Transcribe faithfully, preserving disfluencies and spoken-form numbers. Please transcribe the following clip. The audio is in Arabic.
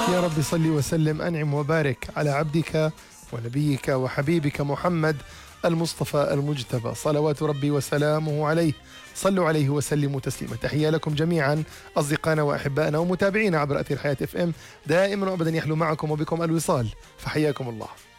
يا رب صل وسلم أنعم وبارك على عبدك ونبيك وحبيبك محمد المصطفى المجتبى، صلوات ربي وسلامه عليه. صلوا عليه وسلموا تسليما. تحية لكم جميعا أصدقائنا وأحبائنا ومتابعينا عبر أثير حياة اف ام. دائما وأبدا يحلو معكم وبكم الوصال، فحياكم الله.